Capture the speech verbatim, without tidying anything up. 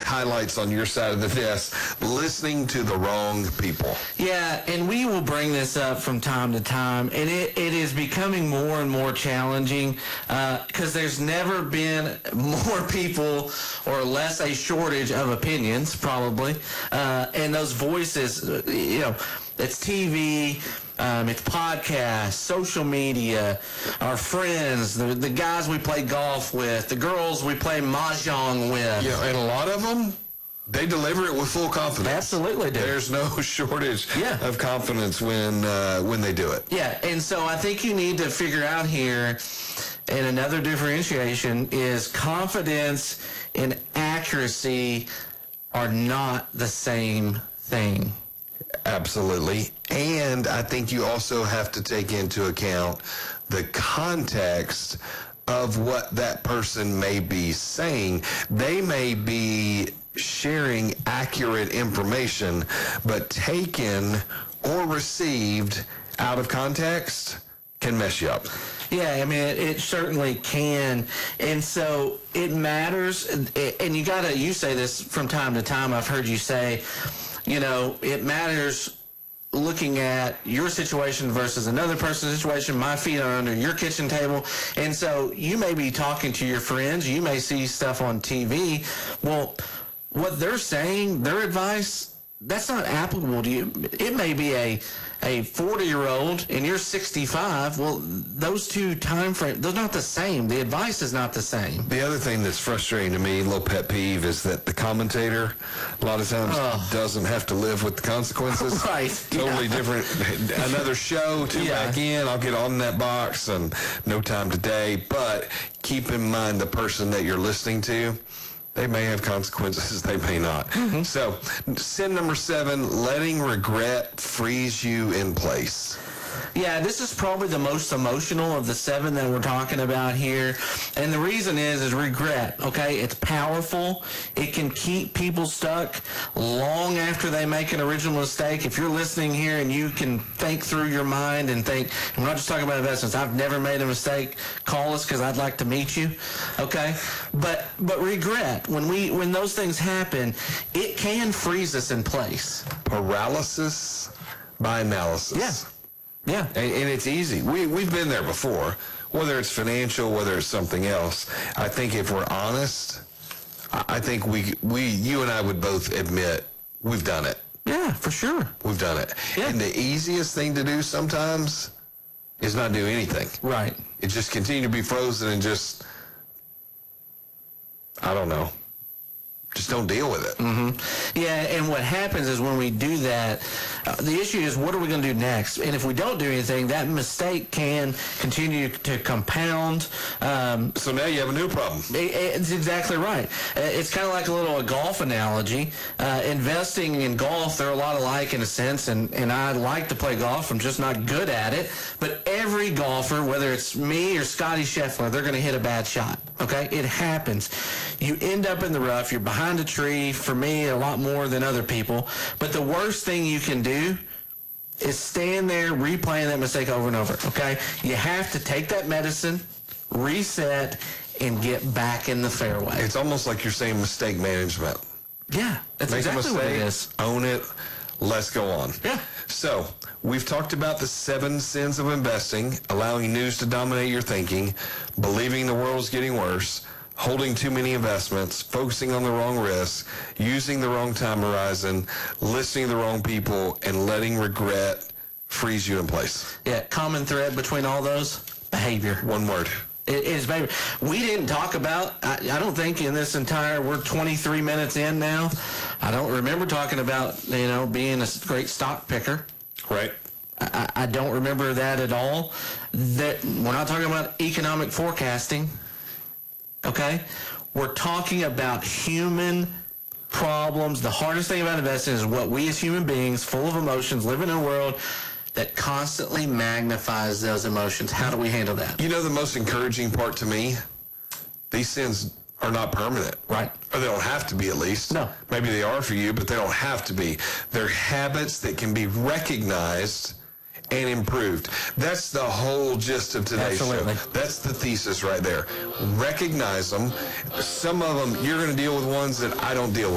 highlights on your side of the desk, listening to the wrong people. Yeah, and we will bring this up from time to time, and it, it is becoming more and more challenging because uh, there's never been more people or less a shortage of opinions, probably, uh, and those voices, you know, it's T V, Um, it's podcasts, social media, our friends, the, the guys we play golf with, the girls we play mahjong with. Yeah, and a lot of them, they deliver it with full confidence. Absolutely do. There's no shortage yeah. of confidence when uh, when they do it. Yeah, and so I think you need to figure out here, and another differentiation is confidence and accuracy are not the same thing. Absolutely. And I think you also have to take into account the context of what that person may be saying. They may be sharing accurate information, but taken or received out of context can mess you up. Yeah, I mean, it, it certainly can. And so it matters. And you got to, you say this from time to time. I've heard you say, you know, it matters looking at your situation versus another person's situation. My feet are under your kitchen table. And so you may be talking to your friends. You may see stuff on T V. Well, what they're saying, their advice, that's not applicable to you. It may be a a forty-year-old and you're sixty-five. Well, those two time frames, they're not the same. The advice is not the same. The other thing that's frustrating to me, a little pet peeve, is that the commentator a lot of times oh. doesn't have to live with the consequences. Right. Totally yeah. different. Another show, tune yeah. back in, I'll get on that box, and no time today. But keep in mind the person that you're listening to, they may have consequences, they may not. Mm-hmm. So, sin number seven, letting regret freeze you in place. Yeah, this is probably the most emotional of the seven that we're talking about here. And the reason is, is regret, okay? It's powerful. It can keep people stuck long after they make an original mistake. If you're listening here and you can think through your mind and think, and we're not just talking about investments, I've never made a mistake, call us because I'd like to meet you, okay? But but regret, when we when those things happen, it can freeze us in place. Paralysis by analysis. Yeah. Yeah. And, and it's easy. We, we've been there before, whether it's financial, whether it's something else. I think if we're honest, I think we, we, you and I would both admit we've done it. Yeah, for sure. We've done it. Yeah. And the easiest thing to do sometimes is not do anything. Right. It just continue to be frozen and just, I don't know. Just don't deal with it. Mm-hmm. Yeah, and what happens is when we do that, uh, the issue is what are we going to do next? And if we don't do anything, that mistake can continue to compound. Um, so now you have a new problem. It, it's exactly right. Uh, it's kind of like a little a golf analogy. Uh, investing in golf, they're a lot alike in a sense, and, and I like to play golf. I'm just not good at it. But every golfer, whether it's me or Scotty Scheffler, they're going to hit a bad shot. Okay? It happens. You end up in the rough. You're behind a tree, for me, a lot more than other people. But the worst thing you can do is stand there replaying that mistake over and over, okay? You have to take that medicine, reset, and get back in the fairway. It's almost like you're saying mistake management. Yeah, that's Make exactly a mistake, what it is. Own it, let's go on. Yeah. So, we've talked about the seven sins of investing: allowing news to dominate your thinking, believing the world's getting worse, holding too many investments, focusing on the wrong risks, using the wrong time horizon, listening to the wrong people, and letting regret freeze you in place. Yeah, common thread between all those, behavior. One word. It is behavior. We didn't talk about, I, I don't think in this entire, we're twenty-three minutes in now, I don't remember talking about, you know, being a great stock picker. Right. I, I don't remember that at all. That we're not talking about economic forecasting. Okay? We're talking about human problems. The hardest thing about investing is what we as human beings, full of emotions, live in a world that constantly magnifies those emotions. How do we handle that? You know the most encouraging part to me? These sins are not permanent. Right. Or they don't have to be, at least. No. Maybe they are for you, but they don't have to be. They're habits that can be recognized and improved. That's the whole gist of today's Absolutely. show. That's the thesis right there. Recognize them. Some of them, you're going to deal with ones that I don't deal with.